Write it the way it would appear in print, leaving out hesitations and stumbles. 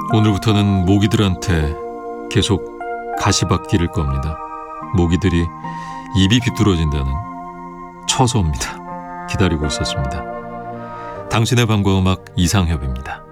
오늘부터는 모기들한테 계속 가시밭길일 겁니다. 모기들이 입이 비뚤어진다는 처소입니다. 기다리고 있었습니다. 당신의 밤과 음악 이상협입니다.